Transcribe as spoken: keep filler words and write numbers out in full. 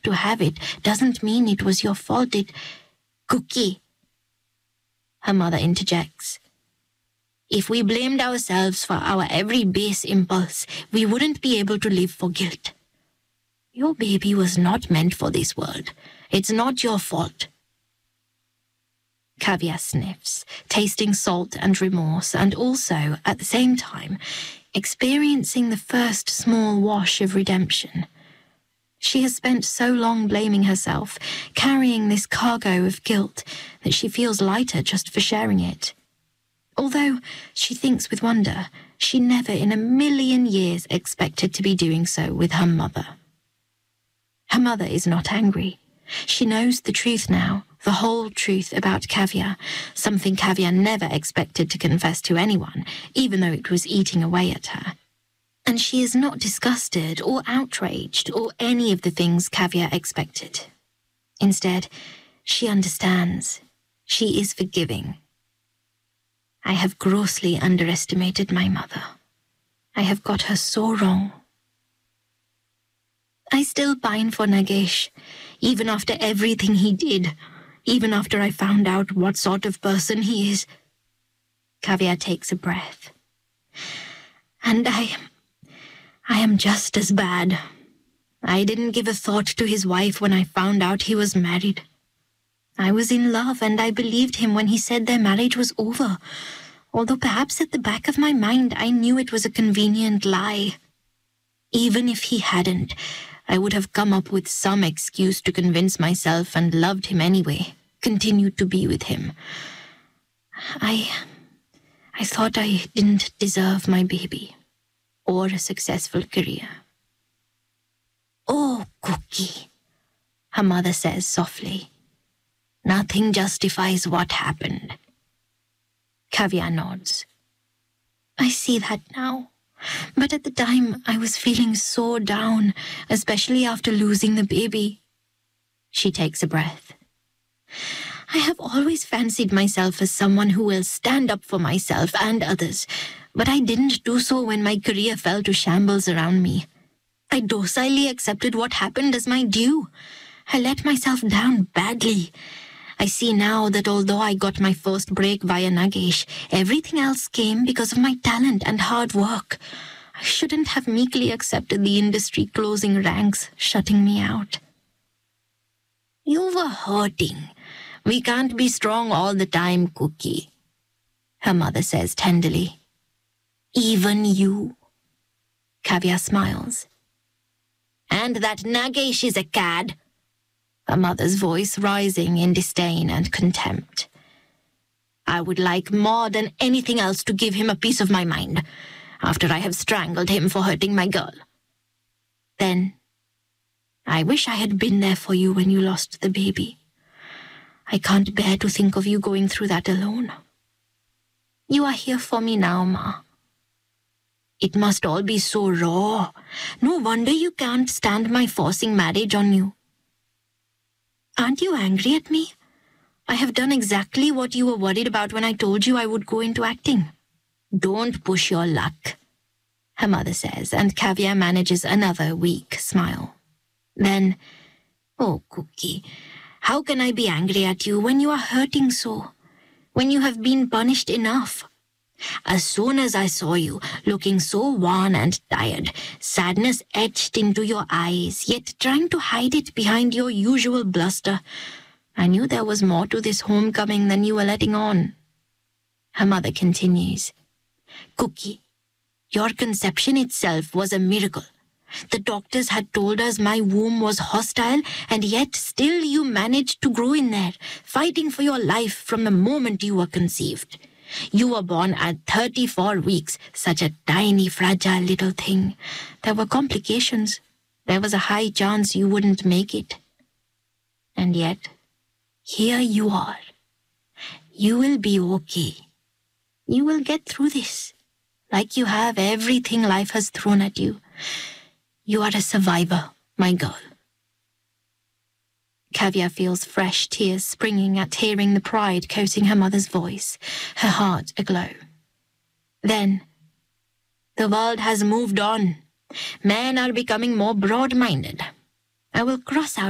to have it doesn't mean it was your fault. It... Cookie, her mother interjects. If we blamed ourselves for our every base impulse, we wouldn't be able to live for guilt. Your baby was not meant for this world. It's not your fault. Caviar sniffs, tasting salt and remorse, and also, at the same time, experiencing the first small wash of redemption. She has spent so long blaming herself, carrying this cargo of guilt, that she feels lighter just for sharing it. Although, she thinks with wonder, she never in a million years expected to be doing so with her mother. Her mother is not angry. She knows the truth now, the whole truth about Caviar, something Caviar never expected to confess to anyone, even though it was eating away at her. And she is not disgusted or outraged or any of the things Caviar expected. Instead, she understands. She is forgiving. I have grossly underestimated my mother. I have got her so wrong. I still pine for Nagesh, even after everything he did, even after I found out what sort of person he is. Caviar takes a breath. And I... I am just as bad. I didn't give a thought to his wife when I found out he was married. I was in love and I believed him when he said their marriage was over, although perhaps at the back of my mind I knew it was a convenient lie. Even if he hadn't, I would have come up with some excuse to convince myself and loved him anyway, continued to be with him. I... I thought I didn't deserve my baby, or a successful career. Oh, Cookie, her mother says softly. Nothing justifies what happened. Caviar nods. I see that now. But at the time, I was feeling so down, especially after losing the baby. She takes a breath. I have always fancied myself as someone who will stand up for myself and others, but I didn't do so when my career fell to shambles around me. I docilely accepted what happened as my due. I let myself down badly. I see now that although I got my first break via Nagesh, everything else came because of my talent and hard work. I shouldn't have meekly accepted the industry closing ranks, shutting me out. You were hurting. We can't be strong all the time, Cookie, her mother says tenderly. Even you. Caviar smiles. And that Nagesh is a cad. Her mother's voice rising in disdain and contempt. I would like more than anything else to give him a piece of my mind, after I have strangled him for hurting my girl. Then, I wish I had been there for you when you lost the baby. I can't bear to think of you going through that alone. You are here for me now, Ma. It must all be so raw. No wonder you can't stand my forcing marriage on you. Aren't you angry at me? I have done exactly what you were worried about when I told you I would go into acting. Don't push your luck, her mother says, and Caviar manages another weak smile. Then, oh, Cookie, how can I be angry at you when you are hurting so? When you have been punished enough? As soon as I saw you, looking so wan and tired, sadness etched into your eyes, yet trying to hide it behind your usual bluster, I knew there was more to this homecoming than you were letting on. Her mother continues. Cookie, your conception itself was a miracle. The doctors had told us my womb was hostile, and yet still you managed to grow in there, fighting for your life from the moment you were conceived. You were born at thirty-four weeks, such a tiny, fragile little thing. There were complications. There was a high chance you wouldn't make it. And yet, here you are. You will be okay. You will get through this, like you have everything life has thrown at you. You are a survivor, my girl. Caviar feels fresh tears springing at hearing the pride coating her mother's voice, her heart aglow. Then, the world has moved on. Men are becoming more broad-minded. I will cross out